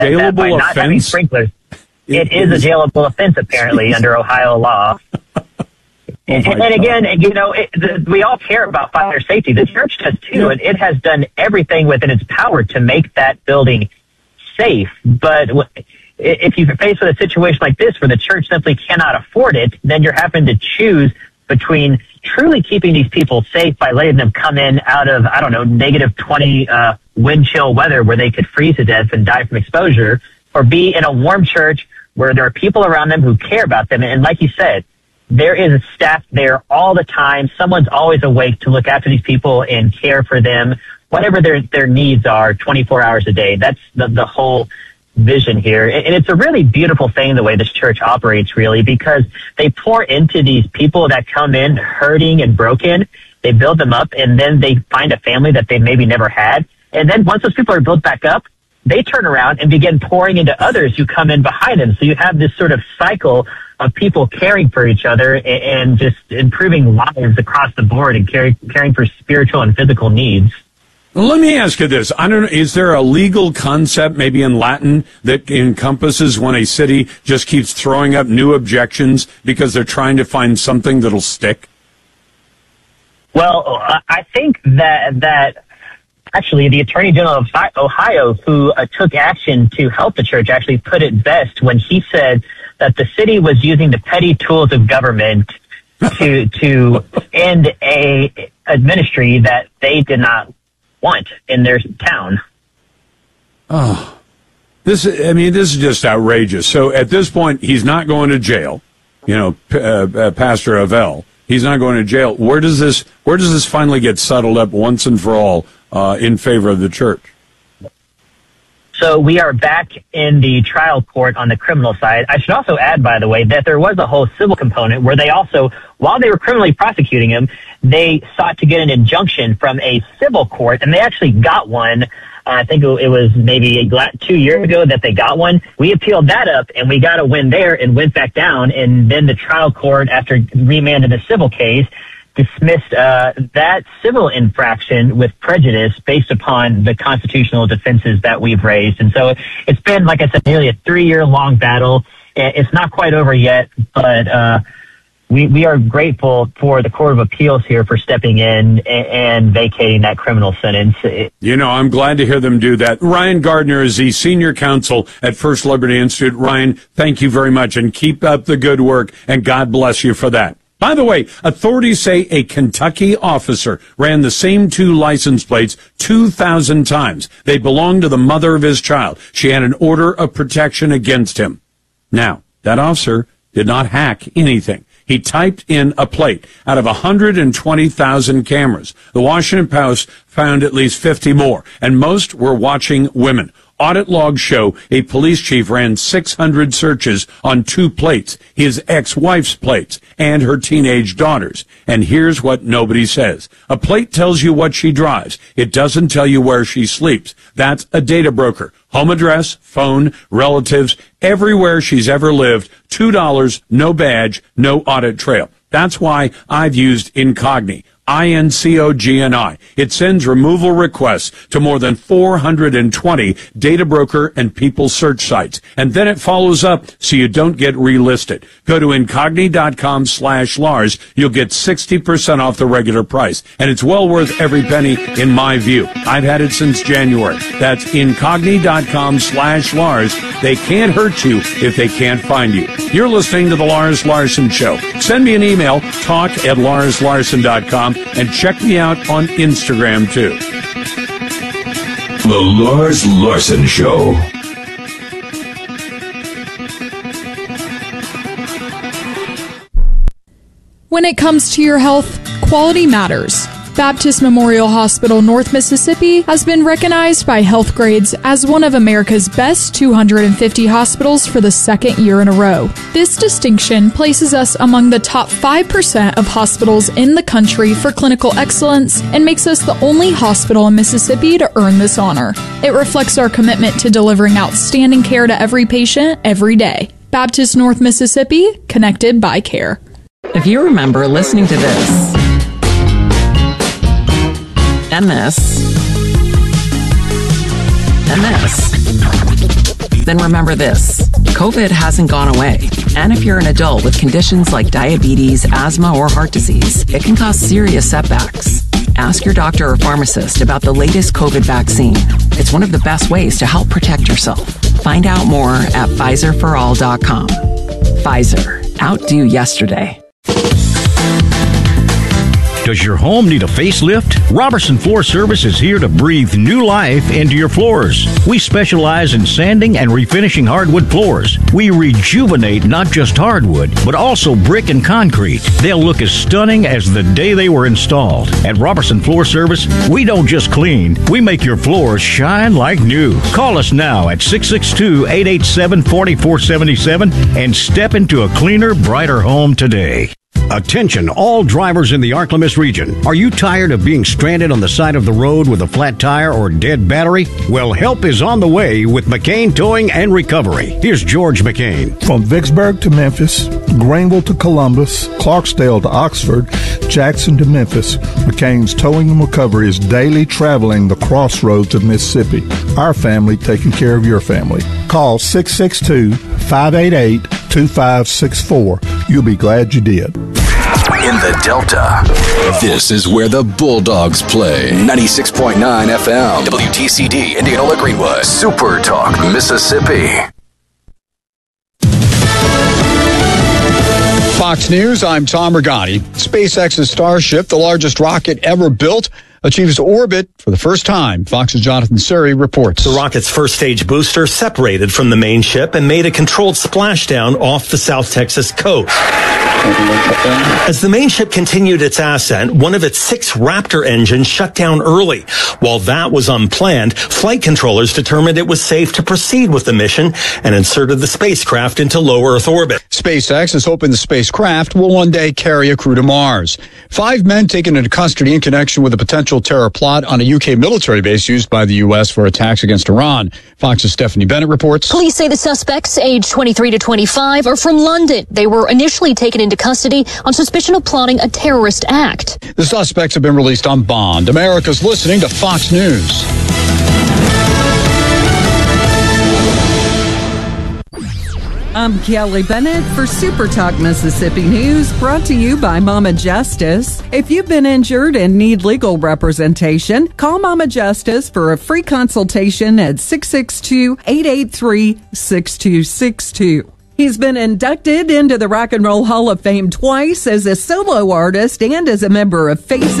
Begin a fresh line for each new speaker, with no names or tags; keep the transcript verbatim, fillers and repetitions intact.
that, that by
jailable
not having
offense?
sprinklers, it,
It
is
is.
a jailable offense apparently under Ohio law. And,
Oh my
and again,
God.
you know, it, the, we all care about fire safety. The church does too,
Yeah.
and it has done everything within its power to make that building safe. But w- if you're faced with a situation like this where the church simply cannot afford it, then you're having to choose between truly keeping these people safe by letting them come in out of, I don't know, negative twenty uh, wind chill weather where they could freeze to death and die from exposure, or be in a warm church where there are people around them who care about them. And like you said, there is a staff there all the time. Someone's always awake to look after these people and care for them, whatever their their needs are, twenty-four hours a day. That's the, the whole vision here. And it's a really beautiful thing the way this church operates, really, because they pour into these people that come in hurting and broken. They build them up, and then they find a family that they maybe never had. And then once those people are built back up, they turn around and begin pouring into others who come in behind them. So you have this sort of cycle of people caring for each other and, and just improving lives across the board and caring, caring for spiritual and physical needs.
Well, let me ask you this. I don't know, is there a legal concept, maybe in Latin, that encompasses when a city just keeps throwing up new objections because they're trying to find something that'll stick?
Well, I think that that actually the Attorney General of Ohio, who uh, took action to help the church, actually put it best when he said that the city was using the petty tools of government to to end a, a ministry that they did not want in their town.
Oh, this, I mean, this is just outrageous. So at this point, he's not going to jail. You know, P- uh, uh, Pastor Avell, he's not going to jail. Where does this, where does this finally get settled up once and for all uh, in favor of the church?
So we are back in the trial court on the criminal side. I should also add, by the way, that there was a whole civil component where they also, while they were criminally prosecuting him, they sought to get an injunction from a civil court, and they actually got one. Uh, I think it was maybe two years ago that they got one. We appealed that up, and we got a win there and went back down, and then the trial court, after remanded the civil case, dismissed uh, that civil infraction with prejudice based upon the constitutional defenses that we've raised. And so it's been, like I said, nearly a three-year-long battle. It's not quite over yet, but uh, we, we are grateful for the Court of Appeals here for stepping in and, and vacating that criminal sentence.
You know, I'm glad to hear them do that. Ryan Gardner is the senior counsel at First Liberty Institute. Ryan, thank you very much, and keep up the good work, and God bless you for that. By the way, authorities say a Kentucky officer ran the same two license plates two thousand times. They belonged to the mother of his child. She had an order of protection against him. Now, that officer did not hack anything. He typed in a plate out of one hundred twenty thousand cameras. The Washington Post found at least fifty more, and most were watching women. Audit logs show a police chief ran six hundred searches on two plates, his ex-wife's plates, and her teenage daughter's. And here's what nobody says. A plate tells you what she drives. It doesn't tell you where she sleeps. That's a data broker. Home address, phone, relatives, everywhere she's ever lived. two dollars, no badge, no audit trail. That's why I've used Incogni. I N C O G N I. It sends removal requests to more than four hundred twenty data broker and people search sites. And then it follows up so you don't get relisted. Go to Incogni.com slash Lars. You'll get sixty percent off the regular price. And it's well worth every penny in my view. I've had it since January. That's Incogni.com slash Lars. They can't hurt you if they can't find you. You're listening to The Lars Larson Show. Send me an email, talk at lars larson dot com. And check me out on Instagram, too.
The Lars Larson Show.
When it comes to your health, quality matters. Baptist Memorial Hospital North Mississippi has been recognized by Healthgrades as one of America's best two hundred fifty hospitals for the second year in a row. This distinction places us among the top five percent of hospitals in the country for clinical excellence and makes us the only hospital in Mississippi to earn this honor. It reflects our commitment to delivering outstanding care to every patient every day. Baptist North Mississippi, connected by care.
If you remember listening to this, and this, and this. then remember this. COVID hasn't gone away. And if you're an adult with conditions like diabetes, asthma, or heart disease, it can cause serious setbacks. Ask your doctor or pharmacist about the latest COVID vaccine. It's one of the best ways to help protect yourself. Find out more at Pfizer for all dot com. Pfizer. Outdo yesterday.
Does your home need a facelift? Robertson Floor Service is here to breathe new life into your floors. We specialize in sanding and refinishing hardwood floors. We rejuvenate not just hardwood, but also brick and concrete. They'll look as stunning as the day they were installed. At Robertson Floor Service, we don't just clean, we make your floors shine like new. Call us now at six six two, eight eight seven, four four seven seven and step into a cleaner, brighter home today. Attention, all drivers in the Arklamis region. Are you tired of being stranded on the side of the road with a flat tire or dead battery? Well, help is on the way with McCain Towing and Recovery. Here's George McCain.
From Vicksburg to Memphis, Greenville to Columbus, Clarksdale to Oxford, Jackson to Memphis, McCain's Towing and Recovery is daily traveling the crossroads of Mississippi. Our family taking care of your family. Call six six two, five eight eight, two five six four. You'll be glad you did.
In the Delta, this is where the Bulldogs play. ninety-six point nine F M, W T C D, Indianola Greenwood, Super Talk, Mississippi.
Fox News, I'm Tom Rigotti. SpaceX's Starship, the largest rocket ever built, achieves orbit for the first time. Fox's Jonathan Surrey reports.
The rocket's first stage booster separated from the main ship and made a controlled splashdown off the South Texas coast. As the main ship continued its ascent, one of its six Raptor engines shut down early. While that was unplanned, flight controllers determined it was safe to proceed with the mission and inserted the spacecraft into low Earth orbit.
SpaceX is hoping the spacecraft will one day carry a crew to Mars. Five men taken into custody in connection with a potential terror plot on a U K military base used by the U S for attacks against Iran. Fox's Stephanie Bennett reports.
Police say the suspects, aged twenty-three to twenty-five, are from London. They were initially taken into custody on suspicion of plotting a terrorist act.
The suspects have been released on bond. America's listening to Fox News.
I'm Kelly Bennett for Super Talk Mississippi News, brought to you by Mama Justice. If you've been injured and need legal representation, call Mama Justice for a free consultation at six six two, eight eight three, six two six two. He's been inducted into the Rock and Roll Hall of Fame twice as a solo artist and as a member of Faces